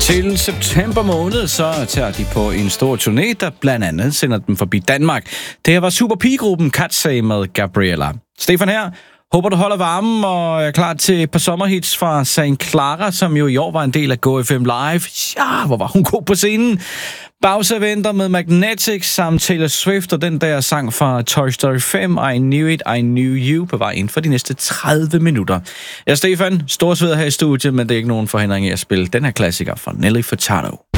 Til september måned, så tager de på en stor turné, der blandt andet sender dem forbi Danmark. Det her var Super Pigegruppen Katsay med Gabriella. Stefan her. Håber, du holder varmen og er klar til et par sommerhits fra St. Clara, som jo i år var en del af GoFM Live. Ja, hvor var hun god på scenen. Bowser venter med Magnetic samt Taylor Swift og den der sang fra Toy Story 5, I Knew It, I Knew You, på vej ind for de næste 30 minutter. Jeg er Stefan, storsved her i studiet, men det er ikke nogen forhindring i at spille den her klassiker fra Nelly Furtado.